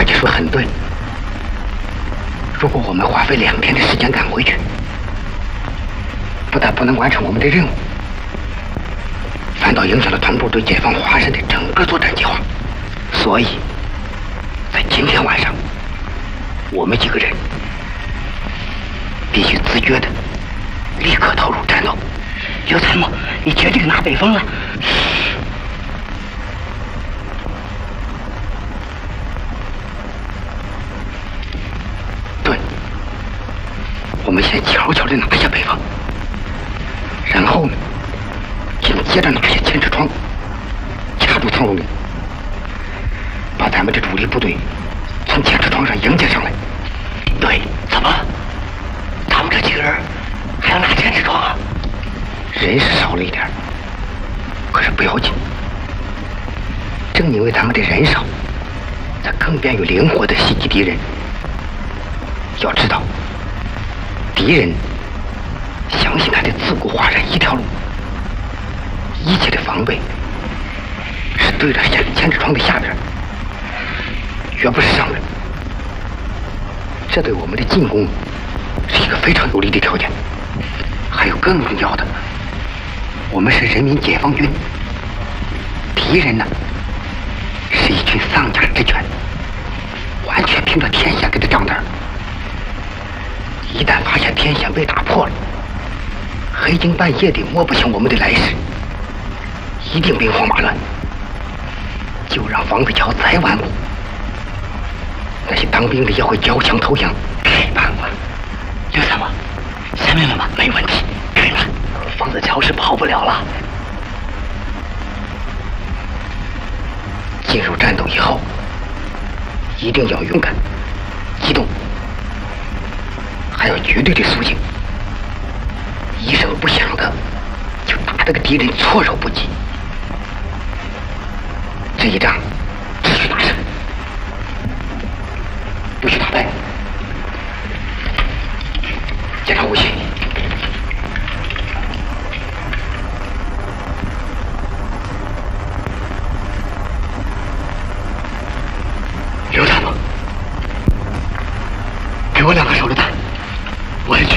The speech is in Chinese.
姐说得很对，如果我们花费2天的时间赶回去，不但不能完成我们的任务，反倒影响了团部对解放华山的整个作战计划。所以，在今天晚上，我们几个人必须自觉的立刻投入战斗。刘参谋，你决定拿北风了？对，我们先悄悄地拿下北方，然后呢，紧接着拿下千尺窗，掐住苍龙岭，把咱们的主力部队从千尺窗上迎接上来。对，怎么？他们这几个人还要拿千尺窗啊？人是少了一点，可是不要紧。正因为他们的人少，才更便于灵活地袭击敌人。要知道，敌人相信他的自古华山一条路，一切的防备是对着千尺窗的下边，绝不是上边。这对我们的进攻是一个非常有利的条件。还有更重要的，我们是人民解放军，敌人呢是一群丧家之犬，完全凭着天线给他账单。一旦发现天线被打破了，黑更半夜的摸不清我们的来势，一定兵荒马乱。就让房子桥再顽固，那些当兵的也会交枪投降。太棒了，刘参谋，下命令吧。没问题。对了，房子桥是跑不了了。进入战斗以后，一定要勇敢、机动，还要绝对的肃静，一声不响的就打得个敌人措手不及。这一仗只许打胜，不许打败。检查武器。刘参谋，给我2个手榴弹，我也去。